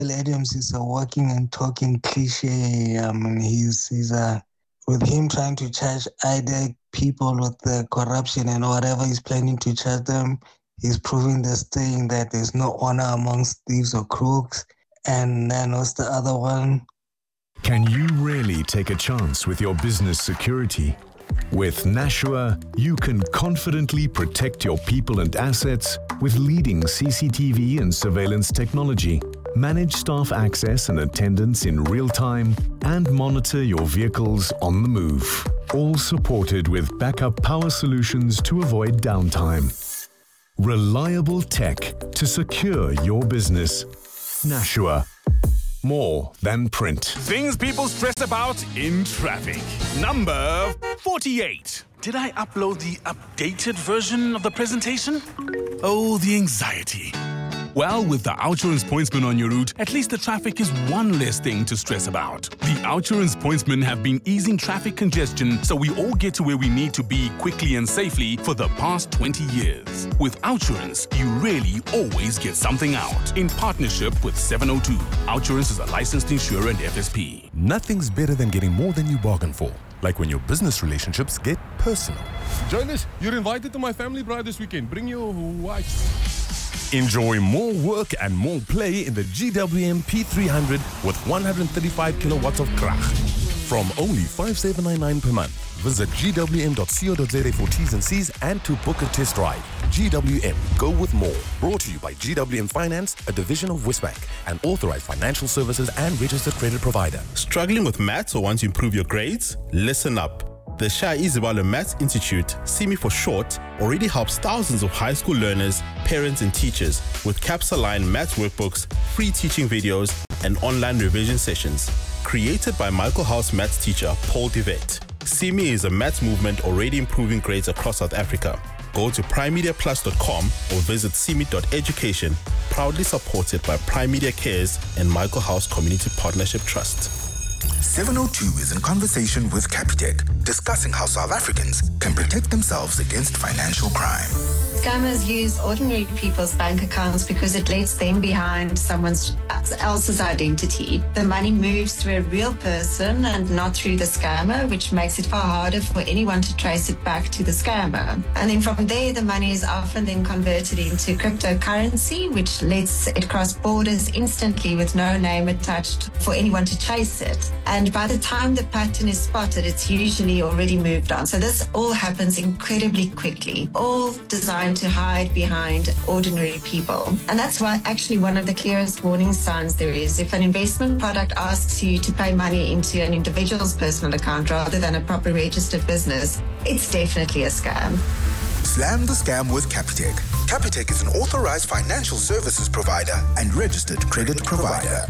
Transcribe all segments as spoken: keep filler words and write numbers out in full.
Adams is a walking and talking cliche. I mean, he's he's a with him trying to charge either people with the corruption and whatever he's planning to charge them. He's proving this thing that there's no honor amongst thieves or crooks. And then what's the other one? Can you really take a chance with your business security? With Nashua, you can confidently protect your people and assets with leading C C T V and surveillance technology, manage staff access and attendance in real time, and monitor your vehicles on the move. All supported with backup power solutions to avoid downtime. Reliable tech to secure your business. Nashua. More than print. Things people stress about in traffic. Number forty-eight. Did I upload the updated version of the presentation? Oh, the anxiety. Well, with the Outsurance Pointsman on your route, at least the traffic is one less thing to stress about. The Outsurance Pointsmen have been easing traffic congestion so we all get to where we need to be quickly and safely for the past twenty years. With Outsurance, you really always get something out. In partnership with seven oh two, Outsurance is a licensed insurer and F S P. Nothing's better than getting more than you bargain for. Like when your business relationships get personal. Jonas, you're invited to my family bride this weekend. Bring your wife. Enjoy more work and more play in the G W M P three hundred with one hundred thirty-five kilowatts of krach. From only five thousand seven hundred ninety-nine per month. Visit g w m dot co dot z a for T's and C's and to book a test drive. G W M, go with more. Brought to you by G W M Finance, a division of Westbank, an authorized financial services and registered credit provider. Struggling with maths or want to improve your grades? Listen up. The Shah Izibalo Maths Institute, S I M I for short, already helps thousands of high school learners, parents and teachers with CAPS-aligned maths workbooks, free teaching videos, and online revision sessions. Created by Michael House maths teacher Paul Devet. S I M I is a maths movement already improving grades across South Africa. Go to prime media plus dot com or visit s i m i dot education, proudly supported by Prime Media Cares and Michael House Community Partnership Trust. seven oh two is in conversation with Capitec, discussing how South Africans can protect themselves against financial crime. Scammers use ordinary people's bank accounts because it lets them behind someone else's identity. The money moves through a real person and not through the scammer, which makes it far harder for anyone to trace it back to the scammer. And then from there, the money is often then converted into cryptocurrency, which lets it cross borders instantly with no name attached for anyone to chase it. And by the time the pattern is spotted, it's usually already moved on. So this all happens incredibly quickly, all designed to hide behind ordinary people. And that's why actually one of the clearest warning signs there is. If an investment product asks you to pay money into an individual's personal account rather than a proper registered business, it's definitely a scam. Slam the scam with Capitec. Capitec is an authorized financial services provider and registered credit provider.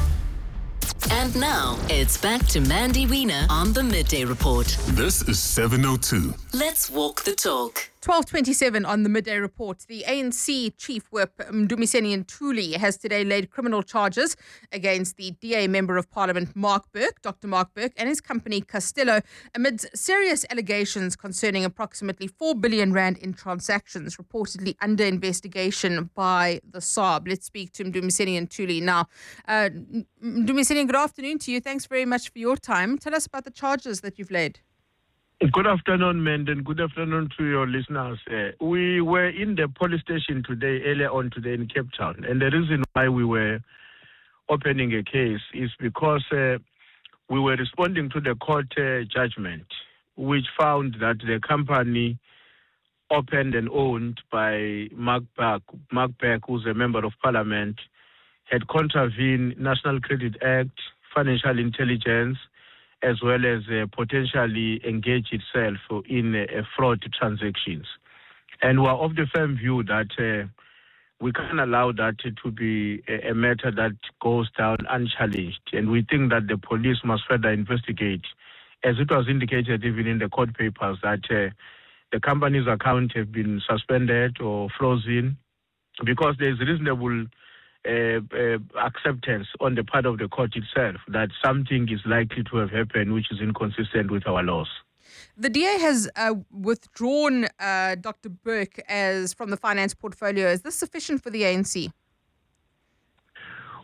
And now, it's back to Mandy Wiener on the Midday Report. This is seven oh two. Let's walk the talk. twelve twenty-seven on the Midday Report. The A N C Chief Whip, Mdumiseni Ntuli, has today laid criminal charges against the D A Member of Parliament, Mark Burke, Doctor Mark Burke, and his company, Castello, amid serious allegations concerning approximately four billion rand in transactions reportedly under investigation by the S A R B. Let's speak to Mdumiseni Ntuli now. Uh, Mdumiseni, good afternoon to you. Thanks very much for your time. Tell us about the charges that you've laid. Good afternoon, Menden. Good afternoon to your listeners. Uh, we were in the police station today, earlier on today in Cape Town, and the reason why we were opening a case is because uh, we were responding to the court uh, judgment, which found that the company opened and owned by Mark Burke, Mark Burke, who's a member of parliament, had contravened National Credit Act, financial intelligence, as well as uh, potentially engage itself in uh, fraud transactions. And we're of the firm view that uh, we can't allow that to be a, a matter that goes down unchallenged. And we think that the police must further investigate, as it was indicated even in the court papers, that uh, the company's account have been suspended or frozen because there's reasonable Uh, uh, acceptance on the part of the court itself that something is likely to have happened which is inconsistent with our laws. The D A has uh, withdrawn uh, Doctor Burke as from the finance portfolio. Is this sufficient for the A N C?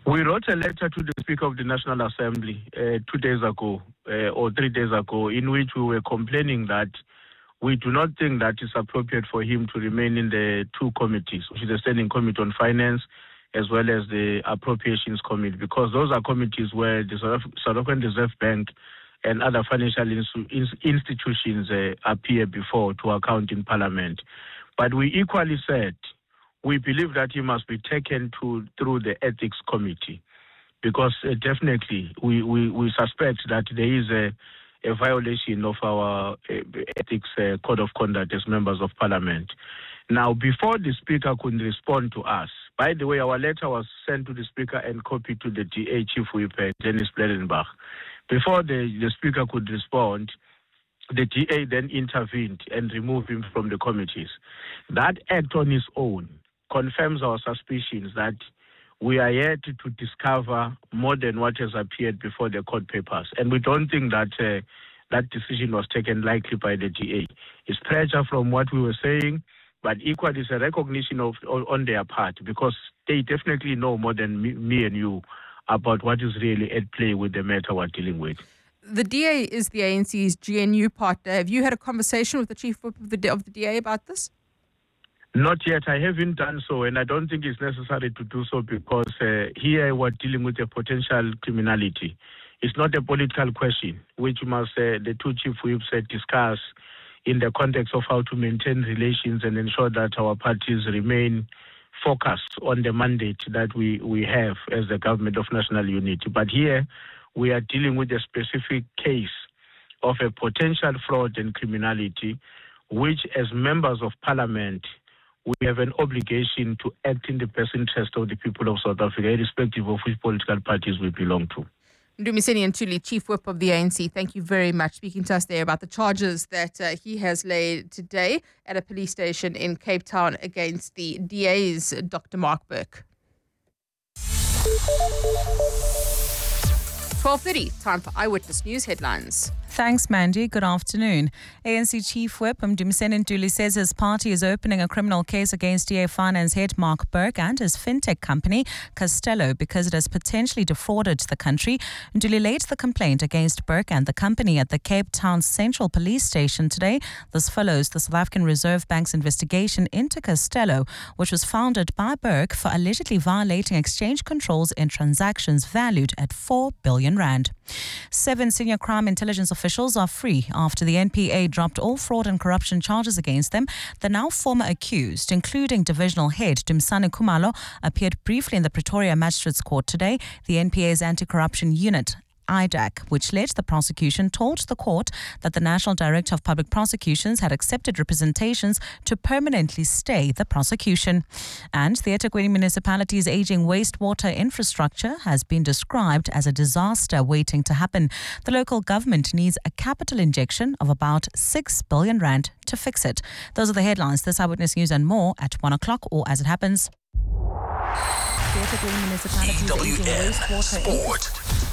We wrote a letter to the Speaker of the National Assembly uh, two days ago uh, or three days ago in which we were complaining that we do not think that it's appropriate for him to remain in the two committees, which is the Standing Committee on Finance as well as the Appropriations Committee, because those are committees where the South African Reserve Bank and other financial ins- institutions uh, appear before to account in Parliament. But we equally said we believe that he must be taken to through the Ethics Committee, because uh, definitely we, we, we suspect that there is a, a violation of our uh, Ethics uh, Code of Conduct as members of Parliament. Now, before the Speaker could respond to us, by the way, our letter was sent to the Speaker and copied to the D A Chief Whip, uh, Dennis Bledenbach. Before the, the Speaker could respond, the D A then intervened and removed him from the committees. That act on its own confirms our suspicions that we are yet to discover more than what has appeared before the court papers. And we don't think that uh, that decision was taken lightly by the D A. It's pressure from what we were saying, but equally it's a recognition of on their part, because they definitely know more than me, me and you about what is really at play with the matter we're dealing with. The D A is the A N C's G N U partner. Have you had a conversation with the Chief Whip of the, of the D A about this? Not yet. I haven't done so, and I don't think it's necessary to do so, because uh, here we're dealing with a potential criminality. It's not a political question, which must uh, the two chief whips uh, discuss in the context of how to maintain relations and ensure that our parties remain focused on the mandate that we, we have as the government of national unity. But here we are dealing with a specific case of a potential fraud and criminality, which as members of Parliament, we have an obligation to act in the best interest of the people of South Africa, irrespective of which political parties we belong to. Ndumiseni Ntuli, Chief Whip of the A N C, thank you very much speaking to us there about the charges that uh, he has laid today at a police station in Cape Town against the D A's Doctor Mark Burke. twelve thirty, time for Eyewitness News headlines. Thanks, Mandy. Good afternoon. A N C Chief Whip Mdumiseni Ntuli says his party is opening a criminal case against D A Finance head Mark Burke and his fintech company, Castello, because it has potentially defrauded the country. Ntuli laid the complaint against Burke and the company at the Cape Town Central Police Station today. This follows the South African Reserve Bank's investigation into Castello, which was founded by Burke for allegedly violating exchange controls in transactions valued at four billion rand. Seven senior crime intelligence officials are free after the N P A dropped all fraud and corruption charges against them. The now former accused, including divisional head Dumisani Khumalo, appeared briefly in the Pretoria Magistrates Court today. The N P A's anti-corruption unit, I D A C, which led the prosecution, told the court that the National Director of Public Prosecutions had accepted representations to permanently stay the prosecution. And the eThekwini municipality's aging wastewater infrastructure has been described as a disaster waiting to happen. The local government needs a capital injection of about six billion rand to fix it. Those are the headlines. This Eyewitness News and more at one o'clock or as it happens. The eThekwini municipality's aging wastewater infrastructure.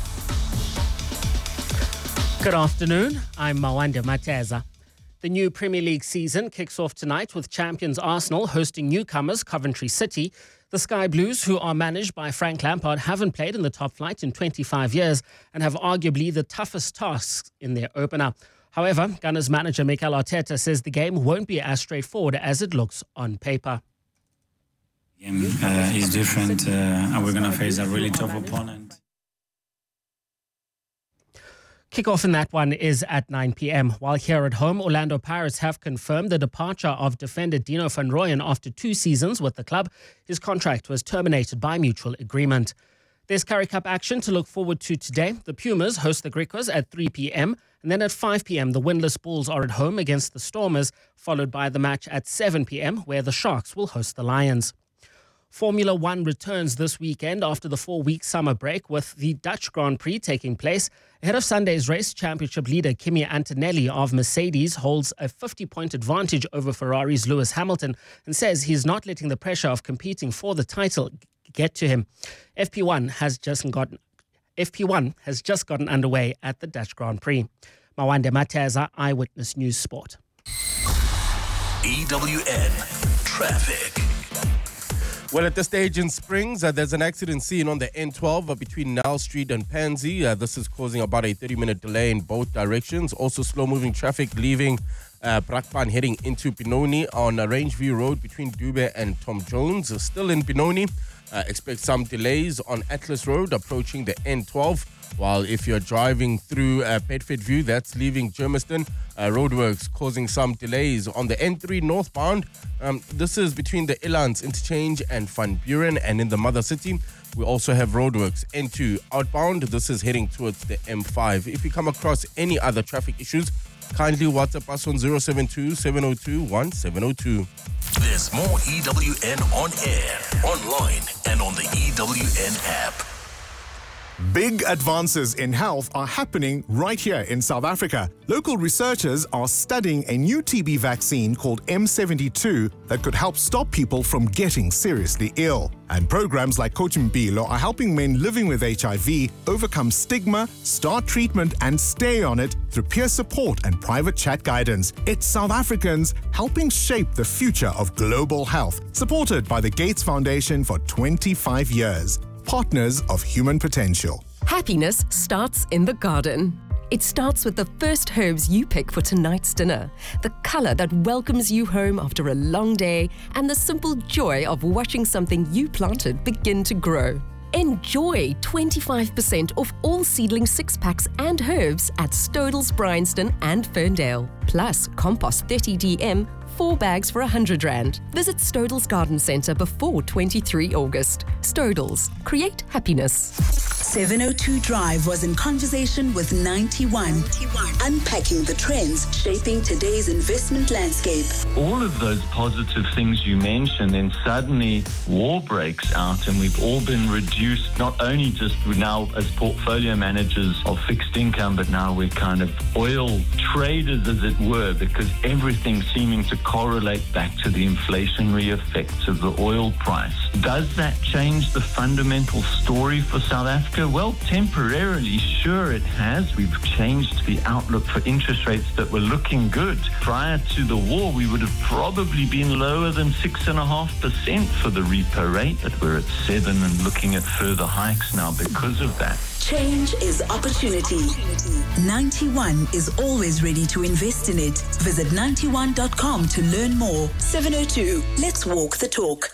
Good afternoon, I'm Mawande Mateza. The new Premier League season kicks off tonight with champions Arsenal hosting newcomers Coventry City. The Sky Blues, who are managed by Frank Lampard, haven't played in the top flight in twenty-five years and have arguably the toughest tasks in their opener. However, Gunners manager Mikel Arteta says the game won't be as straightforward as it looks on paper. The game uh, is different uh, and we're going to face a really tough opponent. Kickoff in that one is at nine p.m. While here at home, Orlando Pirates have confirmed the departure of defender Dino van Rooyen after two seasons with the club. His contract was terminated by mutual agreement. There's Currie Cup action to look forward to today. The Pumas host the Griquas at three p.m. and then at five p.m. the winless Bulls are at home against the Stormers, followed by the match at seven p.m. where the Sharks will host the Lions. Formula One returns this weekend after the four-week summer break, with the Dutch Grand Prix taking place. Ahead of Sunday's race, championship leader Kimi Antonelli of Mercedes holds a fifty-point advantage over Ferrari's Lewis Hamilton and says he's not letting the pressure of competing for the title get to him. F P one has just gotten F P one has just gotten underway at the Dutch Grand Prix. Mawande Mateza, Eyewitness News Sport. E W N Traffic. Well, at this stage in Springs, uh, there's an accident scene on the N twelve uh, between Nile Street and Pansy. Uh, this is causing about a thirty-minute delay in both directions. Also, slow-moving traffic leaving uh, Brakpan heading into Benoni on uh, Rangeview Road between Dube and Tom Jones. Uh, still in Benoni, uh, expect some delays on Atlas Road approaching the N twelve. While if you're driving through uh, Bedford View, that's leaving Germiston, uh, roadworks causing some delays on the N three northbound. Um, this is between the Ilans Interchange and Van Buren, and in the Mother City, we also have roadworks N two outbound. This is heading towards the M five. If you come across any other traffic issues, kindly WhatsApp us on zero seven two, seven zero two, one seven zero two. There's more E W N on air, online, and on the E W N app. Big advances in health are happening right here in South Africa. Local researchers are studying a new T B vaccine called M seventy-two that could help stop people from getting seriously ill. And programs like Coach Mpilo are helping men living with H I V overcome stigma, start treatment and stay on it through peer support and private chat guidance. It's South Africans helping shape the future of global health, supported by the Gates Foundation for twenty-five years. Partners of human potential. Happiness starts in the garden. It starts with the first herbs you pick for tonight's dinner, the color that welcomes you home after a long day, and the simple joy of watching something you planted begin to grow. Enjoy twenty-five percent off all seedling six-packs and herbs at Stodels, Bryanston and Ferndale. Plus, compost thirty D M, four bags for one hundred rand. Visit Stodels Garden Centre before twenty-third of August. Stodels, create happiness. seven oh two Drive was in conversation with ninety-one, unpacking the trends shaping today's investment landscape. All of those positive things you mentioned, then suddenly war breaks out and we've all been reduced, not only just now as portfolio managers of fixed income, but now we're kind of oil traders, as it were, because everything's seeming to correlate back to the inflationary effects of the oil price. Does that change the fundamental story for South Africa? Well, temporarily, sure it has. We've changed the outlook for interest rates that were looking good. Prior to the war, we would have probably been lower than six point five percent for the repo rate, but we're at seven and looking at further hikes now because of that. Change is opportunity. ninety-one is always ready to invest in it. Visit ninety-one dot com to learn more. seven oh two, let's walk the talk.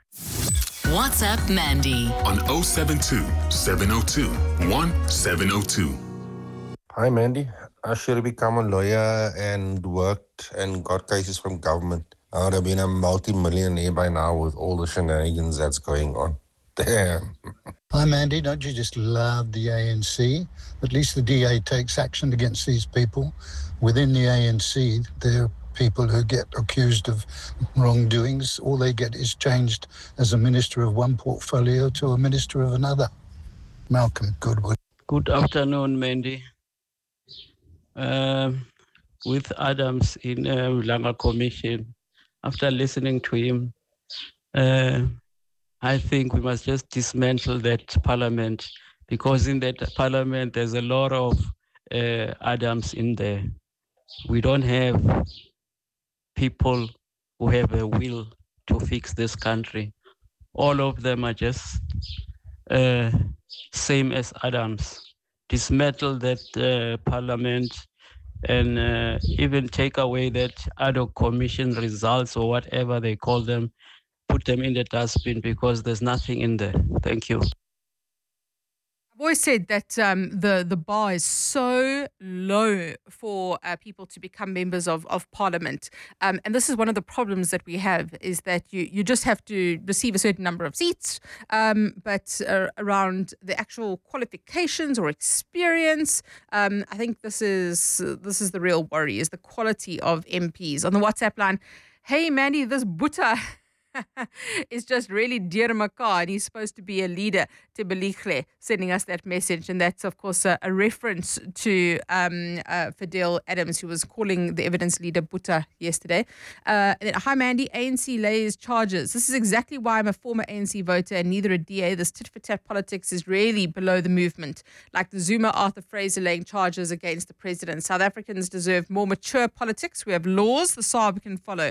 WhatsApp Mandy on oh seven two, seven oh two, one seven oh two. Hi Mandy, I should have become a lawyer and worked and got cases from government. I would have been a multi-millionaire by now with all the shenanigans that's going on. Damn. Hi Mandy, don't you just love the A N C? At least the D A takes action against these people. Within the A N C, there are people who get accused of wrongdoings. All they get is changed as a minister of one portfolio to a minister of another. Malcolm Goodwood. Good afternoon, Mandy. Um, with Adams in uh, Langa Commission, after listening to him, uh, I think we must just dismantle that parliament, because in that parliament there's a lot of uh, Adams in there. We don't have people who have a will to fix this country. All of them are just uh, same as Adams. Dismantle that uh, parliament and uh, even take away that ad hoc commission results or whatever they call them, put them in the dustbin, because there's nothing in there. Thank you. I've always said that um, the, the bar is so low for uh, people to become members of, of parliament. Um, and this is one of the problems that we have, is that you, you just have to receive a certain number of seats, um, but uh, around the actual qualifications or experience, um, I think this is, this is the real worry, is the quality of M Ps. On the WhatsApp line, hey Mandy, this Buta is just really dear Makar, and he's supposed to be a leader. Tibelikhle sending us that message, and that's of course a, a reference to um, uh, Fidel Adams, who was calling the evidence leader Buta yesterday. Uh, and then, hi Mandy, A N C lays charges. This is exactly why I'm a former A N C voter and neither a D A. This tit-for-tat politics is really below the movement. Like the Zuma Arthur Fraser laying charges against the president. South Africans deserve more mature politics. We have laws the S A R B can follow.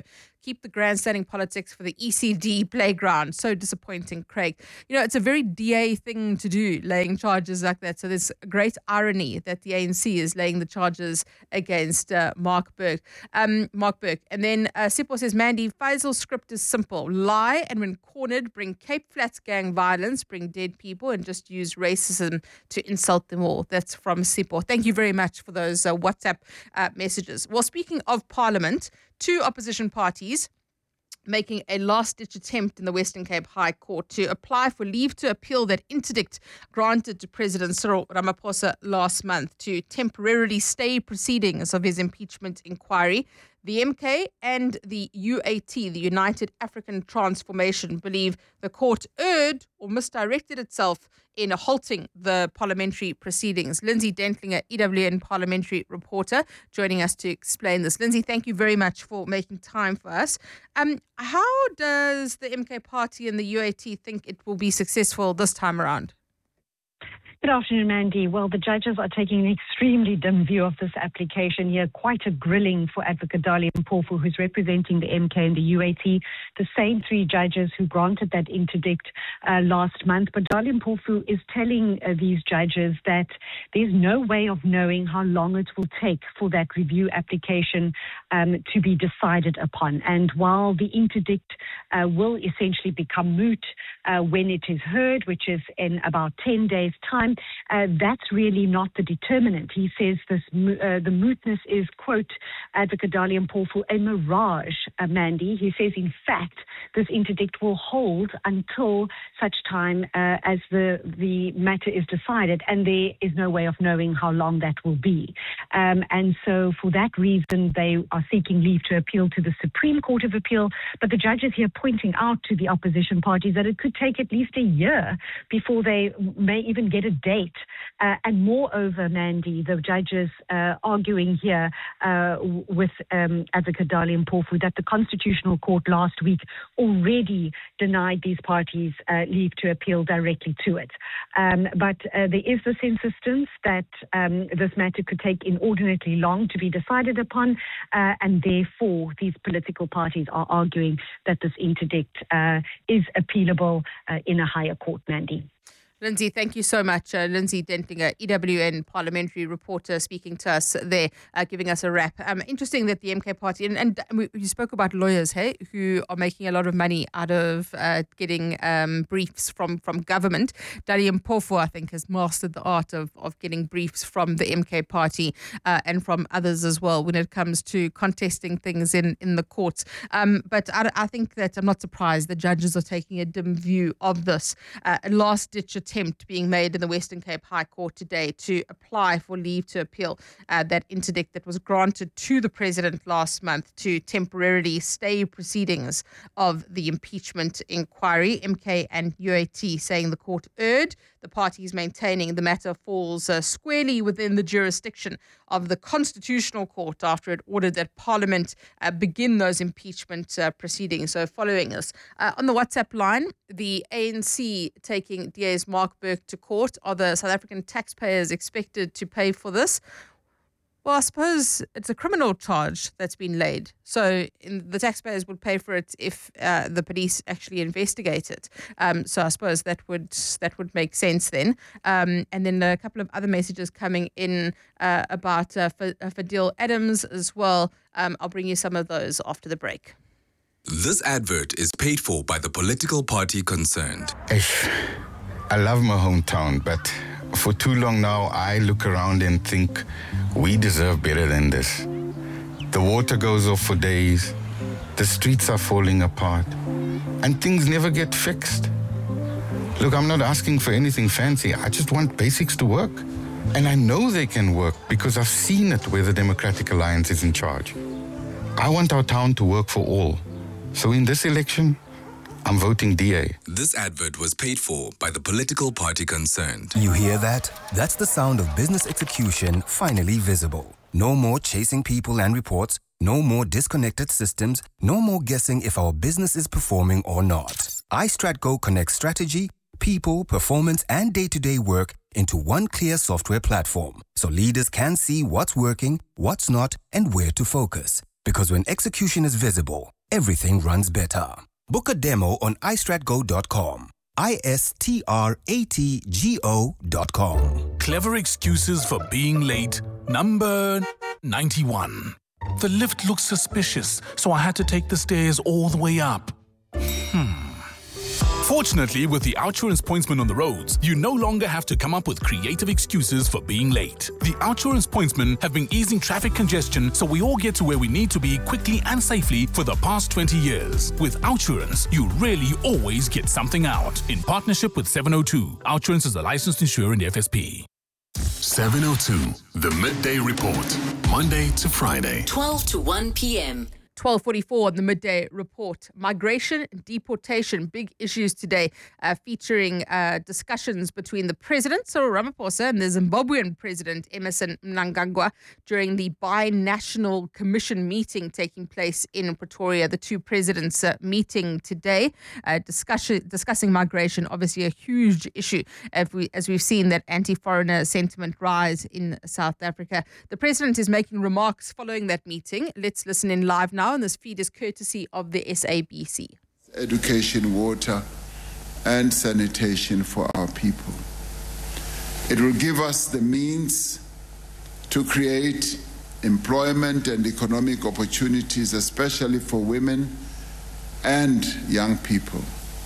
keep the grandstanding politics for the E C D playground. So disappointing, Craig. You know, it's a very D A thing to do, laying charges like that. So there's a great irony that the A N C is laying the charges against uh, Mark Burke. Um, Mark Burke. And then uh, Sipho says, Mandy, Faisal's script is simple. Lie, and when cornered, bring Cape Flats gang violence, bring dead people, and just use racism to insult them all. That's from Sipho. Thank you very much for those uh, WhatsApp uh, messages. Well, speaking of Parliament, two opposition parties making a last-ditch attempt in the Western Cape High Court to apply for leave to appeal that interdict granted to President Cyril Ramaphosa last month to temporarily stay proceedings of his impeachment inquiry. The M K and the U A T, the United African Transformation, believe the court erred or misdirected itself in halting the parliamentary proceedings. Lindsay Dentlinger, E W N parliamentary reporter, joining us to explain this. Lindsay, thank you very much for making time for us. Um, how does the M K party and the U A T think it will be successful this time around? Good afternoon, Mandy. Well, the judges are taking an extremely dim view of this application here. Quite a grilling for Advocate Dali Mpofu, who's representing the M K and the U A T, the same three judges who granted that interdict uh, last month. But Dali Mpofu is telling uh, these judges that there's no way of knowing how long it will take for that review application um, to be decided upon. And while the interdict uh, will essentially become moot uh, when it is heard, which is in about ten days' time, Uh, that's really not the determinant. He says this uh, the mootness is, quote, Advocate Dali Mpofu, a mirage, uh, Mandy. He says, in fact, this interdict will hold until such time uh, as the, the matter is decided, and there is no way of knowing how long that will be. Um, and so for that reason, they are seeking leave to appeal to the Supreme Court of Appeal. But the judges here pointing out to the opposition parties that it could take at least a year before they may even get a date. Uh, and moreover, Mandy, the judges uh, arguing here uh, with um, Advocate Dali Mpofu that the Constitutional Court last week already denied these parties uh, leave to appeal directly to it. Um, but uh, there is this insistence that um, this matter could take inordinately long to be decided upon, uh, and therefore these political parties are arguing that this interdict uh, is appealable uh, in a higher court, Mandy. Lindsay, thank you so much. Uh, Lindsay Dentlinger, E W N parliamentary reporter, speaking to us there, uh, giving us a wrap. Um, interesting that the M K party, and, and we, you spoke about lawyers, hey, who are making a lot of money out of uh, getting um, briefs from, from government. Dali Mpofu, I think, has mastered the art of, of getting briefs from the M K party uh, and from others as well when it comes to contesting things in, in the courts. Um, but I, I think that I'm not surprised the judges are taking a dim view of this. Uh, a last-ditch attempt being made in the Western Cape High Court today to apply for leave to appeal uh, that interdict that was granted to the president last month to temporarily stay proceedings of the impeachment inquiry. M K and U A T saying the court erred. The parties maintaining the matter falls uh, squarely within the jurisdiction of the Constitutional Court after it ordered that Parliament uh, begin those impeachment uh, proceedings. So following this, uh, on the WhatsApp line, the A N C taking D A's Mark Burke to court. Are the South African taxpayers expected to pay for this? Well, I suppose it's a criminal charge that's been laid. So in, the taxpayers would pay for it if uh, the police actually investigate it. Um, so I suppose that would that would make sense then. Um, and then a couple of other messages coming in uh, about uh, F- uh, Fadil Adams as well. Um, I'll bring you some of those after the break. This advert is paid for by the political party concerned. Ish. I love my hometown, but for too long now, I look around and think we deserve better than this. The water goes off for days, the streets are falling apart, and things never get fixed. Look, I'm not asking for anything fancy. I just want basics to work. And I know they can work because I've seen it where the Democratic Alliance is in charge. I want our town to work for all. So in this election, I'm voting D A. This advert was paid for by the political party concerned. You hear that? That's the sound of business execution finally visible. No more chasing people and reports, no more disconnected systems, no more guessing if our business is performing or not. iStratGo connects strategy, people, performance, and day-to-day work into one clear software platform, so leaders can see what's working, what's not, and where to focus. Because when execution is visible, everything runs better. Book a demo on i strat go dot com. I S T R A T G O dot com. Clever excuses for being late. Number ninety-one. The lift looks suspicious, so I had to take the stairs all the way up. Hmm. Fortunately, with the Outsurance pointsman on the roads, you no longer have to come up with creative excuses for being late. The Outsurance pointsmen have been easing traffic congestion so we all get to where we need to be quickly and safely for the past twenty years. With Outsurance, you really always get something out. In partnership with seven oh two, Outsurance is a licensed insurer in the F S P. seven oh two, the Midday Report, Monday to Friday. twelve to one p.m. twelve forty-four on the Midday Report. Migration, deportation, big issues today, uh, featuring uh, discussions between the President, Cyril Ramaphosa, and the Zimbabwean President, Emmerson Mnangagwa, during the Binational Commission meeting taking place in Pretoria. The two presidents uh, meeting today, uh, discussion, discussing migration, obviously a huge issue, as, we, as we've seen that anti-foreigner sentiment rise in South Africa. The President is making remarks following that meeting. Let's listen in live now. And this feed is courtesy of the S A B C. Education, water, and sanitation for our people. It will give us the means to create employment and economic opportunities, especially for women and young people.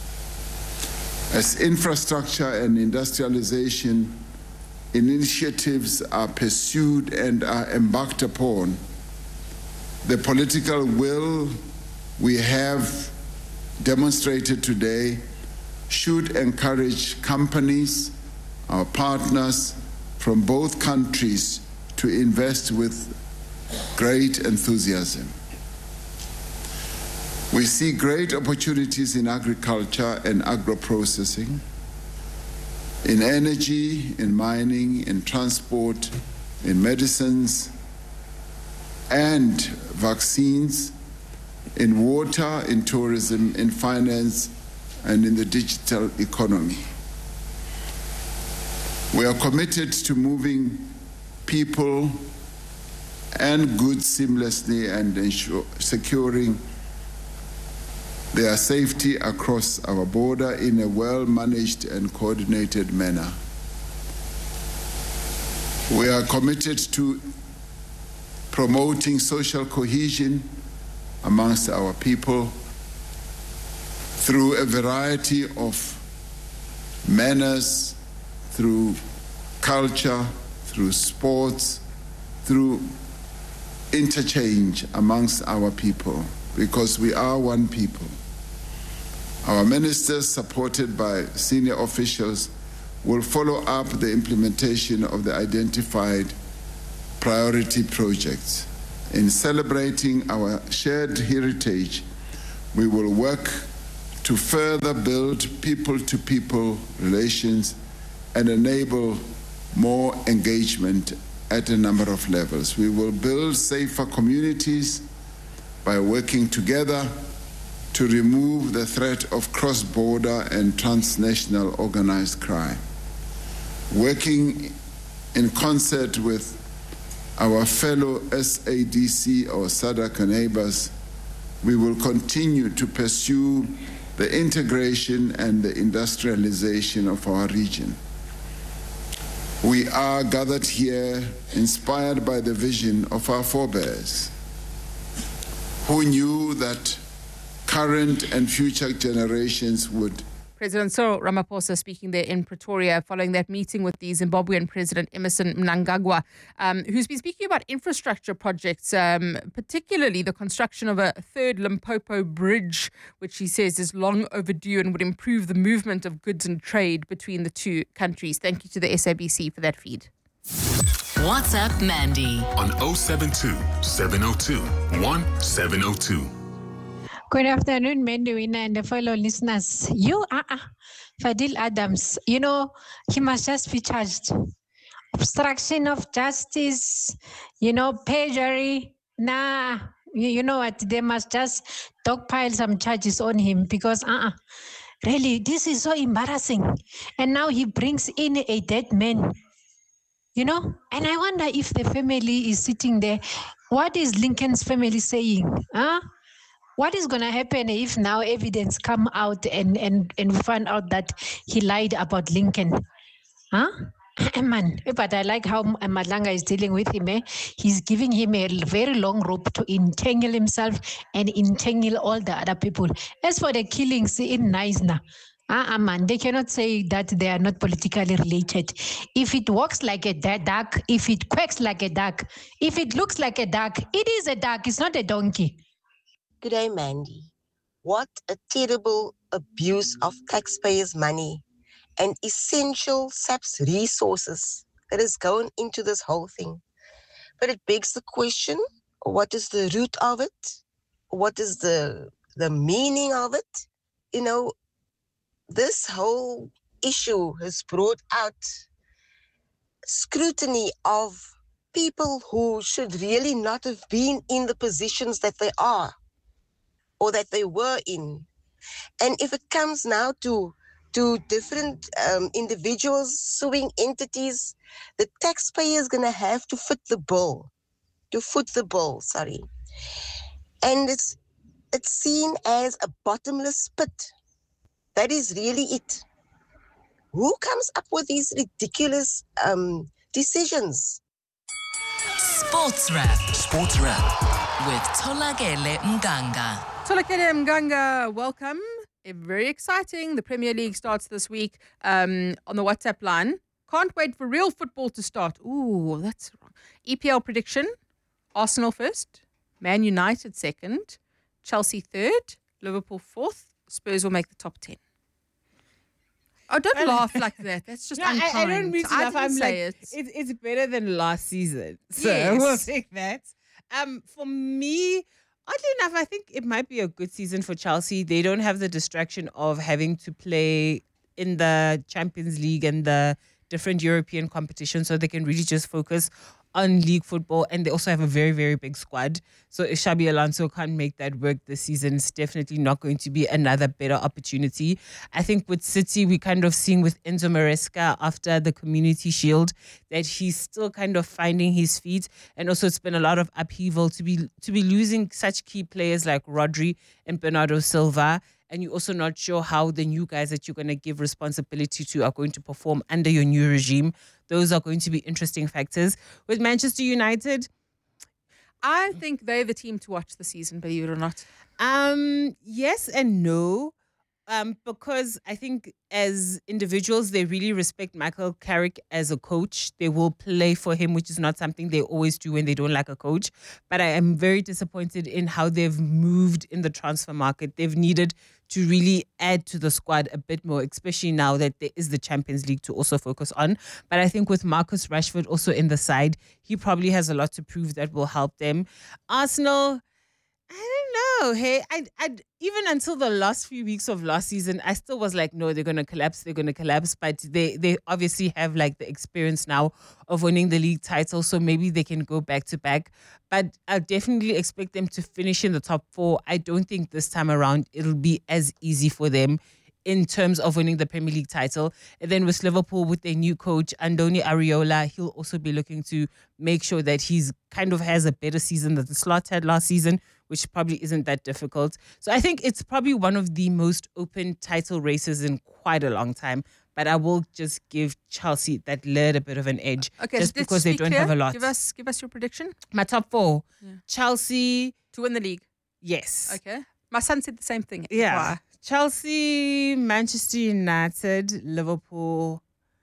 As infrastructure and industrialization initiatives are pursued and are embarked upon, the political will we have demonstrated today should encourage companies, our partners from both countries, to invest with great enthusiasm. We see great opportunities in agriculture and agro-processing, in energy, in mining, in transport, in medicines, and vaccines, in water, in tourism, in finance, and in the digital economy. We are committed to moving people and goods seamlessly and ensure, securing their safety across our border in a well-managed and coordinated manner. We are committed to promoting social cohesion amongst our people through a variety of manners, through culture, through sports, through interchange amongst our people, because we are one people. Our ministers, supported by senior officials, will follow up the implementation of the identified priority projects. In celebrating our shared heritage, we will work to further build people-to-people relations and enable more engagement at a number of levels. We will build safer communities by working together to remove the threat of cross-border and transnational organized crime. Working in concert with our fellow S A D C or SADC neighbors, we will continue to pursue the integration and the industrialization of our region. We are gathered here inspired by the vision of our forebears, who knew that current and future generations would. President Cyril Ramaphosa speaking there in Pretoria following that meeting with the Zimbabwean President Emmerson Mnangagwa, um, who's been speaking about infrastructure projects, um, particularly the construction of a third Limpopo bridge, which he says is long overdue and would improve the movement of goods and trade between the two countries. Thank you to the S A B C for that feed. WhatsApp Mandy on oh seven two, seven oh two, one seven oh two. Good afternoon, Mandy and the fellow listeners. You are uh, Fadil Adams. You know, he must just be charged. Obstruction of justice, you know, perjury. Nah, you, you know what? They must just dogpile some charges on him because, uh-uh, really, this is so embarrassing. And now he brings in a dead man. You know, and I wonder if the family is sitting there. What is Lincoln's family saying? Huh? What is going to happen if now evidence come out and, and, and we find out that he lied about Lincoln? Huh? Man, but I like how Madlanga is dealing with him. Eh? He's giving him a very long rope to entangle himself and entangle all the other people. As for the killings in Naisna, uh-uh, man, they cannot say that they are not politically related. If it walks like a duck, if it quacks like a duck, if it looks like a duck, it is a duck, it's not a donkey. Good day, Mandy. What a terrible abuse of taxpayers' money and essential S A P's resources that is going into this whole thing. But it begs the question, what is the root of it? What is the the meaning of it? You know, this whole issue has brought out scrutiny of people who should really not have been in the positions that they are or that they were in. And if it comes now to to different um, individuals suing entities, the taxpayer is going to have to foot the bill, to foot the bill, sorry. And it's it's seen as a bottomless pit. That is really it. Who comes up with these ridiculous um, decisions? Sports Wrap. Sports Wrap. With Tolakele Mganga. Tolakele Mganga, welcome. Very exciting. The Premier League starts this week um, on the WhatsApp line. Can't wait for real football to start. Ooh, that's wrong. E P L prediction. Arsenal first. Man United second. Chelsea third. Liverpool fourth. Spurs will make the top ten. Oh, don't laugh like that. That's just no, unkind. I, I don't mean to I laugh. didn't I'm say like, it. It's, it's better than last season. So Yes. we'll take that. Um, for me, oddly enough, I think it might be a good season for Chelsea. They don't have the distraction of having to play in the Champions League and the different European competitions, so they can really just focus on league football. And they also have a very, very big squad. So if Xabi Alonso can't make that work this season, it's definitely not going to be another better opportunity. I think with City, we kind of seeing with Enzo Maresca after the Community Shield that he's still kind of finding his feet. And also it's been a lot of upheaval to be to be losing such key players like Rodri and Bernardo Silva. And you're also not sure how the new guys that you're going to give responsibility to are going to perform under your new regime. Those are going to be interesting factors. With Manchester United, I think they're the team to watch the season, believe it or not. Um, yes and no. Um, because I think as individuals, they really respect Michael Carrick as a coach. They will play for him, which is not something they always do when they don't like a coach. But I am very disappointed in how they've moved in the transfer market. They've needed to really add to the squad a bit more, especially now that there is the Champions League to also focus on. But I think with Marcus Rashford also in the side, he probably has a lot to prove that will help them. Arsenal, I don't know. Hey, I, I, even until the last few weeks of last season, I still was like, no, they're going to collapse. They're going to collapse. But they, they obviously have like the experience now of winning the league title. So maybe they can go back to back. But I definitely expect them to finish in the top four. I don't think this time around it'll be as easy for them in terms of winning the Premier League title. And then with Liverpool, with their new coach, Andoni Areola, he'll also be looking to make sure that he's kind of has a better season than the Slot had last season, which probably isn't that difficult. So I think it's probably one of the most open title races in quite a long time. But I will just give Chelsea that little bit of an edge, Okay, just so let's because they be don't clear. have a lot. Give us, give us your prediction. My top four, Yeah. Chelsea. To win the league. Yes. Okay. My son said the same thing. Yeah. Why? Chelsea, Manchester United, Liverpool,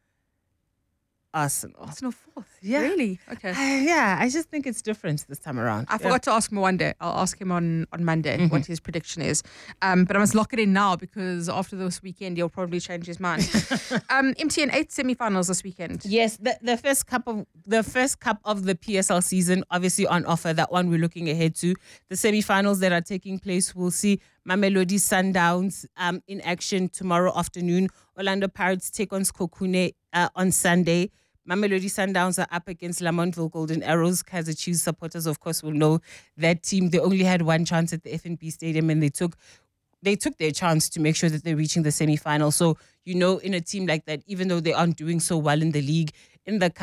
Arsenal. Arsenal fourth. Yeah. Really? Okay. Uh, yeah, I just think it's different this time around. I forgot to ask him one day. I'll ask him on, on Monday Mhm. what his prediction is. Um, but I must lock it in now because after this weekend, he'll probably change his mind. um, M T N eight semi-finals this weekend. Yes, the, the first cup of the first cup of the P S L season, obviously on offer. That one we're looking ahead to. The semi-finals that are taking place, we'll see Mamelodi Sundowns um, in action tomorrow afternoon. Orlando Pirates take on Skokune uh, on Sunday. Mamelodi Sundowns are up against Lamontville Golden Arrows. Kaizer Chiefs supporters, of course, will know that team. They only had one chance at the F N B Stadium, and they took they took their chance to make sure that they're reaching the semi-final. So, you know, in a team like that, even though they aren't doing so well in the league, in the cup,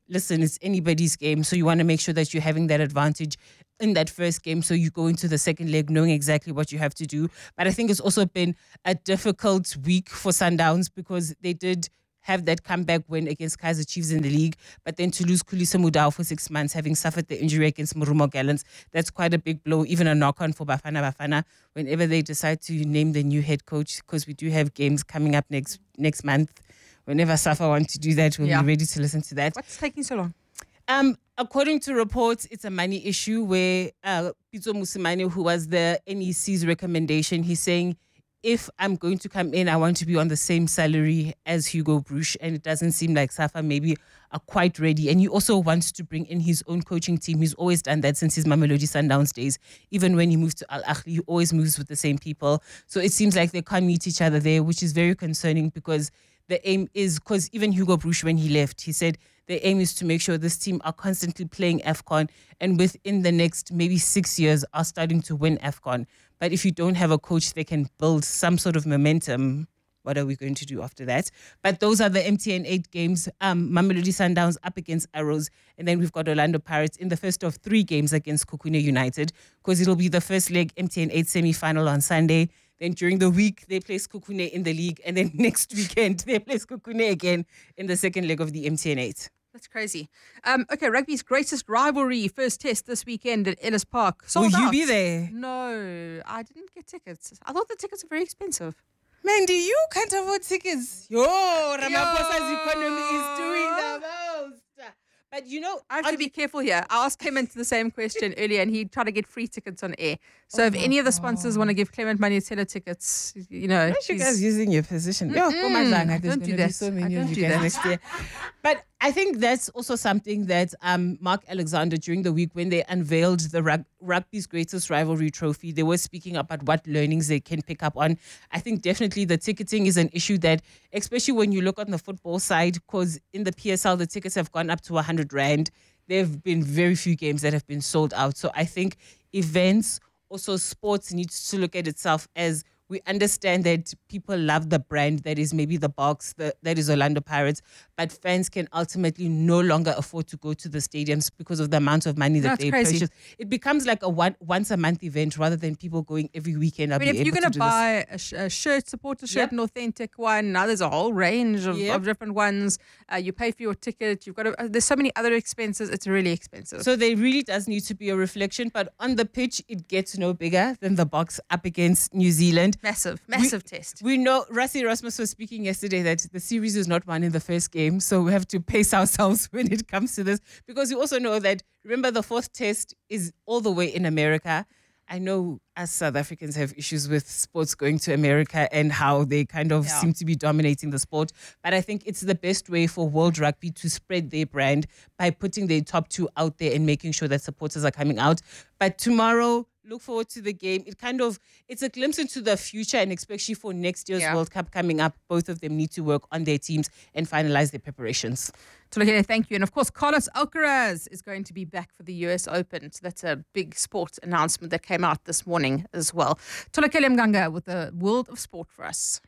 listen, it's anybody's game. So you want to make sure that you're having that advantage in that first game. So you go into the second leg knowing exactly what you have to do. But I think it's also been a difficult week for Sundowns because they did have that comeback win against Kaizer Chiefs in the league, but then to lose Khulisa Mudau for six months, having suffered the injury against Murumo Gallants, that's quite a big blow, even a knock-on for Bafana Bafana whenever they decide to name the new head coach, because we do have games coming up next next month. Whenever Safa wants to do that, we'll Yeah. be ready to listen to that. What's taking so long? Um, according to reports, it's a money issue where uh, Pitso Mosimane, who was the N E C's recommendation, he's saying, if I'm going to come in, I want to be on the same salary as Hugo Bruch, and it doesn't seem like Safa maybe are quite ready. And he also wants to bring in his own coaching team. He's always done that since his Mamelodi Sundowns days. Even when he moves to Al Ahly, he always moves with the same people. So it seems like they can't meet each other there, which is very concerning because the aim is, because even Hugo Bruch, when he left, he said the aim is to make sure this team are constantly playing AFCON and within the next maybe six years are starting to win AFCON. But if you don't have a coach that can build some sort of momentum, what are we going to do after that? But those are the M T N eight games. Um, Mamelodi Sundowns up against Arrows. And then we've got Orlando Pirates in the first of three games against Kukune United, because it'll be the first leg M T N eight semi-final on Sunday. Then during the week, they place Kukune in the league. And then next weekend, they place Kukune again in the second leg of the M T N eight. That's crazy. Um, okay, rugby's greatest rivalry, first test this weekend at Ellis Park. Sold Will you out. be there? No, I didn't get tickets. I thought the tickets are very expensive. Mandy, you can't afford tickets. Yo, Ramaphosa's economy is doing the most. But you know, I have to be careful here. I asked Clement the same question earlier and he tried to get free tickets on air. So Oh if my any of the sponsors want to give Clement money to sell tickets, you know. Aren't you he's- guys using your position? Yo, Mm-mm. oh my God, there's Don't going do to be that. so I many don't of you do guys that. next year. But I think that's also something that um, Mark Alexander, during the week when they unveiled the rug- rugby's greatest rivalry trophy, they were speaking about what learnings they can pick up on. I think definitely the ticketing is an issue that, especially when you look on the football side, because in the P S L, the tickets have gone up to one hundred rand. There have been very few games that have been sold out. So I think events, also sports, needs to look at itself as we understand that people love the brand that is maybe the box, the, that is Orlando Pirates, but fans can ultimately no longer afford to go to the stadiums because of the amount of money that That's they crazy. purchase. It becomes like a one, once a month event rather than people going every weekend. I I'll mean, be if you're able going to to do this. buy a, sh- a shirt, supporter shirt, Yep. an authentic one, now there's a whole range of, Yep. of different ones. Uh, you pay for your ticket. You've got to, uh, there's so many other expenses. It's really expensive. So there really does need to be a reflection, but on the pitch, it gets no bigger than the box up against New Zealand. Massive, massive we, test. We know, Rassie Erasmus was speaking yesterday that the series is not won in the first game, so we have to pace ourselves when it comes to this, because we also know that, remember, the fourth test is all the way in America. I know us South Africans have issues with sports going to America and how they kind of Yeah. seem to be dominating the sport. But I think it's the best way for World Rugby to spread their brand by putting their top two out there and making sure that supporters are coming out. But tomorrow, look forward to the game. It kind of, it's a glimpse into the future, and especially for next year's Yeah. World Cup coming up, both of them need to work on their teams and finalize their preparations. Tolokele, thank you. And of course, Carlos Alcaraz is going to be back for the U S Open. So that's a big sport announcement that came out this morning as well. Tolokele Mganga with the world of sport for us.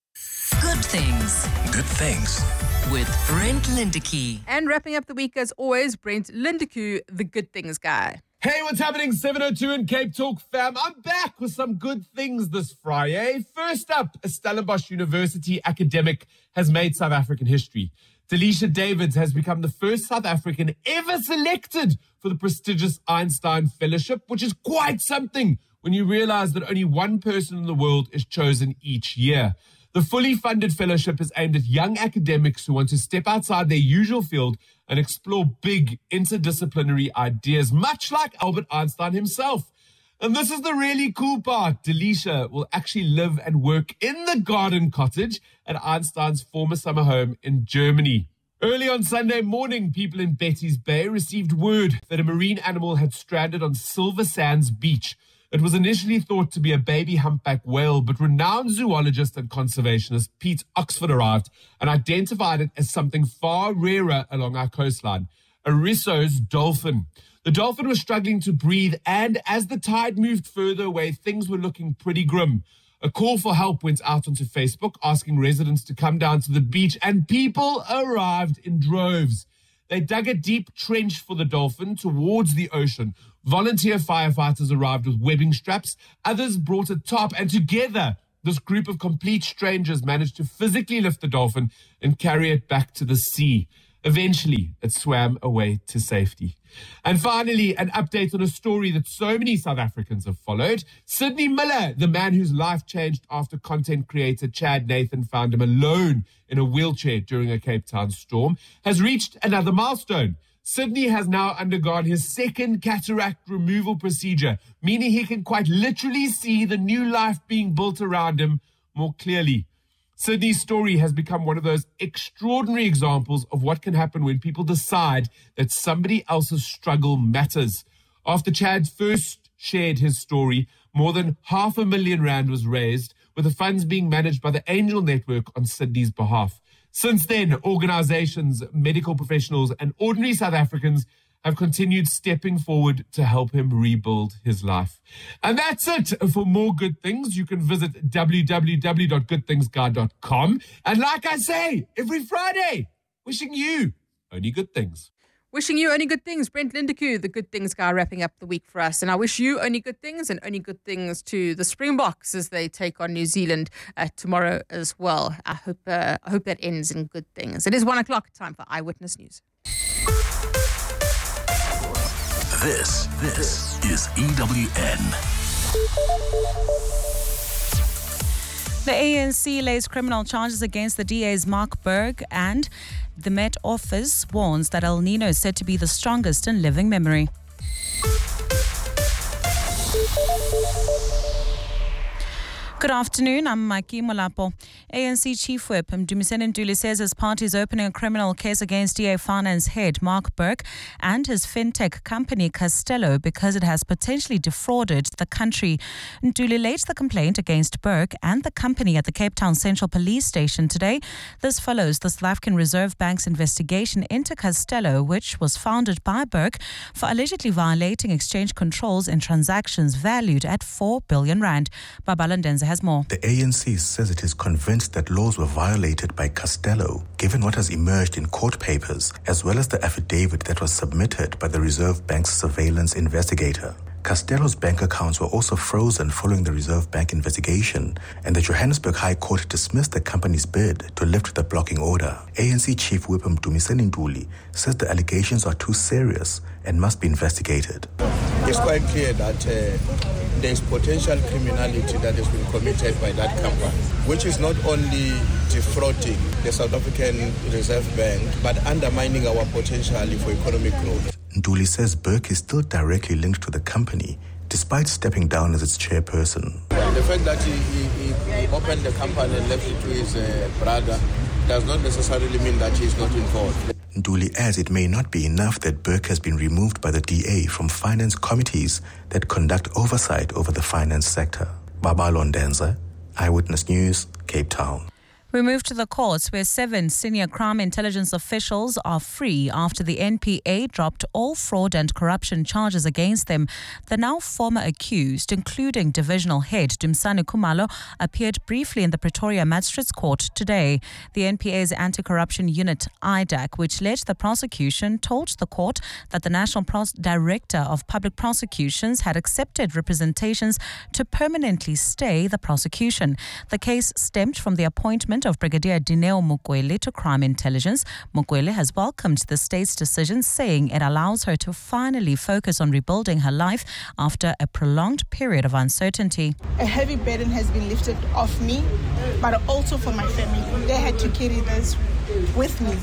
Good things Good things. with Brent Lindecky. And wrapping up the week, as always, Brent Lindeku, the good things guy. Hey, what's happening? seven oh two in Cape Talk, fam. I'm back with some good things this Friday. First up, a Stellenbosch University academic has made South African history. Delisha Davids has become the first South African ever selected for the prestigious Einstein Fellowship, which is quite something when you realize that only one person in the world is chosen each year. The fully funded fellowship is aimed at young academics who want to step outside their usual field and explore big interdisciplinary ideas, much like Albert Einstein himself. And this is the really cool part. Delisha will actually live and work in the garden cottage at Einstein's former summer home in Germany. Early on Sunday morning, people in Betty's Bay received word that a marine animal had stranded on Silver Sands Beach. It was initially thought to be a baby humpback whale, but renowned zoologist and conservationist Pete Oxford arrived and identified it as something far rarer along our coastline, a Risso's dolphin. The dolphin was struggling to breathe, and as the tide moved further away, things were looking pretty grim. A call for help went out onto Facebook, asking residents to come down to the beach, and people arrived in droves. They dug a deep trench for the dolphin towards the ocean. Volunteer firefighters arrived with webbing straps. Others brought a tarp, and together, this group of complete strangers managed to physically lift the dolphin and carry it back to the sea. Eventually, it swam away to safety. And finally, an update on a story that so many South Africans have followed. Sidney Miller, the man whose life changed after content creator Chad Nathan found him alone in a wheelchair during a Cape Town storm, has reached another milestone. Sidney has now undergone his second cataract removal procedure, meaning he can quite literally see the new life being built around him more clearly. Sidney's story has become one of those extraordinary examples of what can happen when people decide that somebody else's struggle matters. After Chad first shared his story, more than half a million rand was raised, with the funds being managed by the Angel Network on Sidney's behalf. Since then, organizations, medical professionals, and ordinary South Africans have continued stepping forward to help him rebuild his life. And that's it. For more good things, you can visit w w w dot good things guide dot com. And like I say, every Friday, wishing you only good things. Wishing you only good things. Brent Lindekoe, the Good Things guy, wrapping up the week for us. And I wish you only good things, and only good things to the Springboks as they take on New Zealand uh, tomorrow as well. I hope, uh, I hope that ends in good things. It is one o'clock, time for Eyewitness News. This, this is E W N. The A N C lays criminal charges against the D A's Mark Berg, and the Met Office warns that El Nino is said to be the strongest in living memory. Good afternoon, I'm Maki Molapo. A N C Chief Whip Mdumiseni Ntuli says his party is opening a criminal case against D A Finance head Mark Berg and his fintech company Castello because it has potentially defrauded the country. Ntuli laid the complaint against Berg and the company at the Cape Town Central Police Station today. This follows the South African Reserve Bank's investigation into Castello, which was founded by Berg for allegedly violating exchange controls in transactions valued at four billion rand. Babala Ndenza has more. The A N C says it is convinced that laws were violated by Castello, given what has emerged in court papers, as well as the affidavit that was submitted by the Reserve Bank's surveillance investigator. Castello's bank accounts were also frozen following the Reserve Bank investigation, and the Johannesburg High Court dismissed the company's bid to lift the blocking order. A N C Chief Whip Mdumiseni Ntuli says the allegations are too serious and must be investigated. It's quite clear that uh, there is potential criminality that has been committed by that company, which is not only defrauding the South African Reserve Bank, but undermining our potential for economic growth. Ntuli says Berg is still directly linked to the company, despite stepping down as its chairperson. The fact that he, he, he opened the company and left it to his uh, brother does not necessarily mean that he is not involved. Ntuli adds it may not be enough that Berg has been removed by the D A from finance committees that conduct oversight over the finance sector. Babala Ndenza, Eyewitness News, Cape Town. We move to the courts, where seven senior crime intelligence officials are free after the N P A dropped all fraud and corruption charges against them. The now former accused, including divisional head Dumsani Khumalo, appeared briefly in the Pretoria Magistrates Court today. The N P A's anti-corruption unit, I D A C, which led the prosecution, told the court that the National Pros- Director of Public Prosecutions had accepted representations to permanently stay the prosecution. The case stemmed from the appointment of Brigadier Dineo Mukwele to crime intelligence. Mukwele has welcomed the state's decision, saying it allows her to finally focus on rebuilding her life after a prolonged period of uncertainty. A heavy burden has been lifted off me, but also for my family. They had to carry this with me.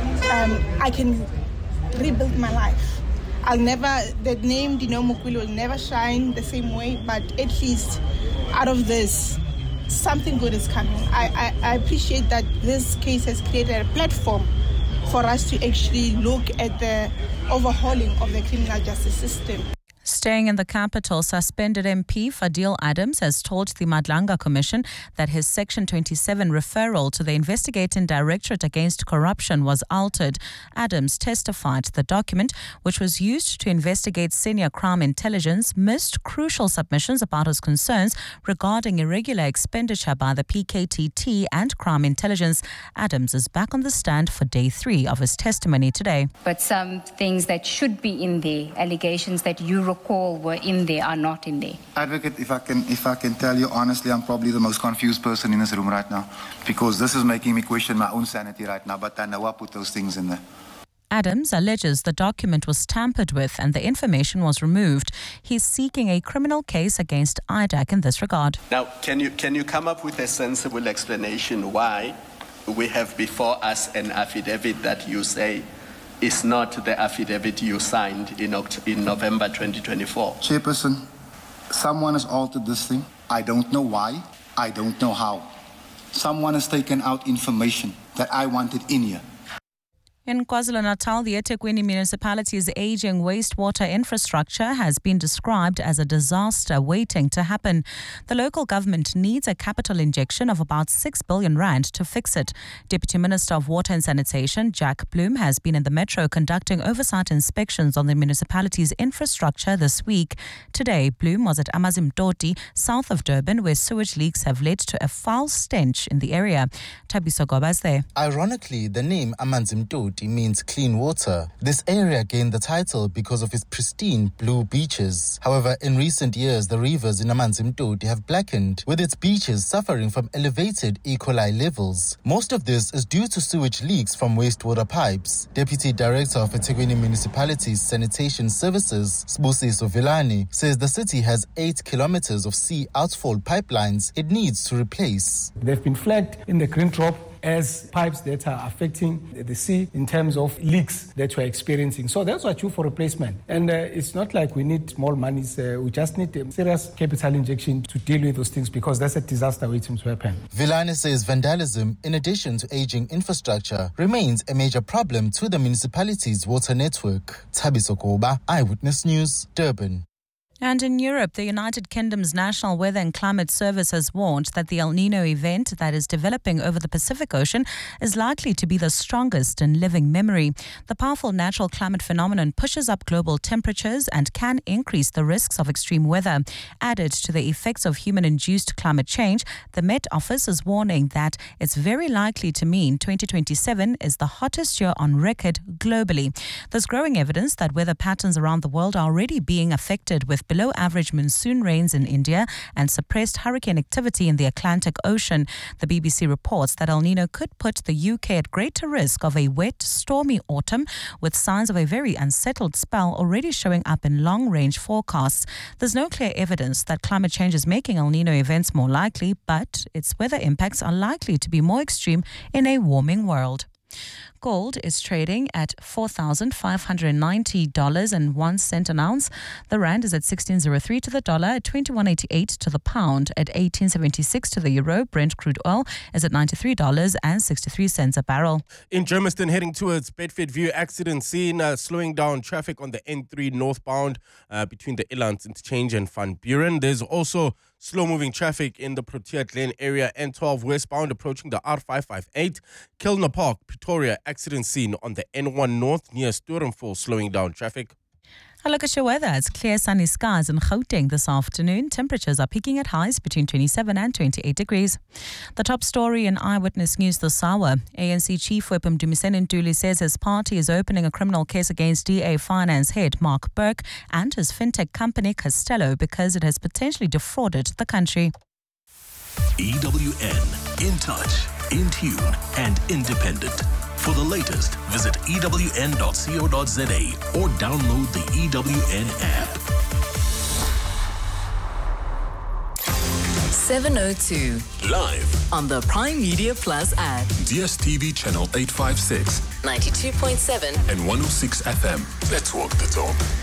Um, I can rebuild my life. I'll never, the name Dineo Mukwele will never shine the same way, but at least out of this, something good is coming. I, I, I appreciate that this case has created a platform for us to actually look at the overhauling of the criminal justice system. Staying in the capital, suspended M P Fadil Adams has told the Madlanga Commission that his Section twenty-seven referral to the Investigating Directorate Against Corruption was altered. Adams testified the document, which was used to investigate senior crime intelligence, missed crucial submissions about his concerns regarding irregular expenditure by the P K T T and crime intelligence. Adams is back on the stand for day three of his testimony today. But some things that should be in there, allegations that you recall were in there, are not in there. Advocate, if I can if I can tell you honestly, I'm probably the most confused person in this room right now, because this is making me question my own sanity right now, but I know I put those things in there. Adams alleges the document was tampered with and the information was removed. He's seeking a criminal case against I D A C in this regard. Now, can you can you come up with a sensible explanation why we have before us an affidavit that you say is not the affidavit you signed in Oct- in November twenty twenty-four? Chairperson, someone has altered this thing. I don't know why. I don't know how. Someone has taken out information that I wanted in here. In KwaZulu-Natal, the eThekwini municipality's aging wastewater infrastructure has been described as a disaster waiting to happen. The local government needs a capital injection of about six billion rand to fix it. Deputy Minister of Water and Sanitation, Jack Bloom, has been in the metro conducting oversight inspections on the municipality's infrastructure this week. Today, Bloom was at Amazimtoti, south of Durban, where sewage leaks have led to a foul stench in the area. Thabiso Goba is there. Ironically, the name Amazimtoti means clean water. This area gained the title because of its pristine blue beaches. However, in recent years, the rivers in Amanzimtoti have blackened, with its beaches suffering from elevated E. coli levels. Most of this is due to sewage leaks from wastewater pipes. Deputy Director of eThekwini Municipality's Sanitation Services, Sbusiso Vilani, says the city has eight kilometers of sea outfall pipelines it needs to replace. They've been flagged in the green drop as pipes that are affecting the sea in terms of leaks that we're experiencing. So that's what you for replacement. And uh, it's not like we need small monies. Uh, we just need a serious capital injection to deal with those things, because that's a disaster waiting to happen. Vilani says vandalism, in addition to aging infrastructure, remains a major problem to the municipality's water network. Thabiso Goba, Eyewitness News, Durban. And in Europe, the United Kingdom's National Weather and Climate Service has warned that the El Nino event that is developing over the Pacific Ocean is likely to be the strongest in living memory. The powerful natural climate phenomenon pushes up global temperatures and can increase the risks of extreme weather. Added to the effects of human-induced climate change, the Met Office is warning that it's very likely to mean twenty twenty-seven is the hottest year on record globally. There's growing evidence that weather patterns around the world are already being affected, with below average monsoon rains in India and suppressed hurricane activity in the Atlantic Ocean. The B B C reports that El Nino could put the U K at greater risk of a wet, stormy autumn, with signs of a very unsettled spell already showing up in long-range forecasts. There's no clear evidence that climate change is making El Nino events more likely, but its weather impacts are likely to be more extreme in a warming world. Gold is trading at four thousand five hundred ninety dollars and one cent an ounce. The rand is at sixteen oh three to the dollar, at twenty-one eighty-eight to the pound, at eighteen seventy-six to the euro. Brent crude oil is at ninety-three dollars and sixty-three cents a barrel. In Germiston, heading towards Bedford View, accident scene, uh, slowing down traffic on the N three northbound uh, between the Elands Interchange and Van Buren. There's also slow-moving traffic in the Protea Glen area, N twelve westbound approaching the R five fifty-eight. Kilner Park, Pretoria, accident scene on the N one north near Sturmfall, slowing down traffic. A look at your weather. It's clear sunny skies in Gauteng this afternoon. Temperatures are peaking at highs between twenty-seven and twenty-eight degrees. The top story in Eyewitness News this hour. A N C Chief Whip Mdumiseni Ntuli says his party is opening a criminal case against D A Finance head Mark Burke and his fintech company Castello because it has potentially defrauded the country. E W N, in touch, in tune and independent. For the latest, visit E W N dot co dot za or download the E W N app. seven oh two. Live on the Prime Media Plus app. D S T V channel eight fifty-six. ninety-two point seven. And one oh six F M. Let's walk the talk.